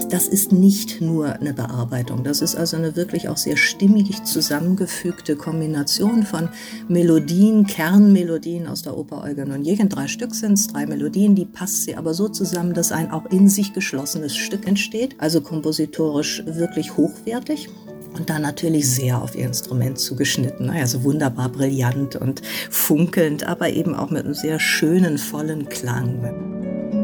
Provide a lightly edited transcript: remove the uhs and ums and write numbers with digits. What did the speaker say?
Das ist nicht nur eine Bearbeitung. Das ist also eine wirklich auch sehr stimmig zusammengefügte Kombination von Melodien, Kernmelodien aus der Oper Eugen Onegin. 3 Stück sind es, 3 Melodien, die passt sie aber so zusammen, dass ein auch in sich geschlossenes Stück entsteht. Also kompositorisch wirklich hochwertig. Und dann natürlich sehr auf ihr Instrument zugeschnitten. Also wunderbar brillant und funkelnd, aber eben auch mit einem sehr schönen, vollen Klang.